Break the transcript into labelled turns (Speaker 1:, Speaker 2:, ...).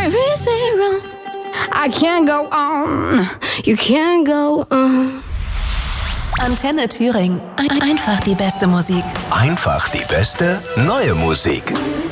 Speaker 1: Where is it wrong? I can't go on. You can't go on.
Speaker 2: Antenne Thüringen. Einfach die beste Musik.
Speaker 3: Einfach die beste neue Musik.